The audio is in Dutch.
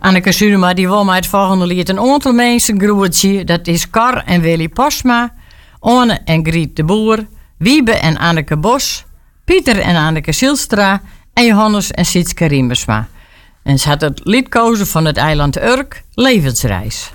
Anneke Sunema die wil mij het volgende lied een aantal mensen groetje. Dat is Cor en Willy Postma, Anne en Griet de Boer, Wiebe en Anneke Bos, Pieter en Anneke Silstra en Johannes en Sietske Riemersma. En ze had het lied kozen van het eiland Urk, Levensreis.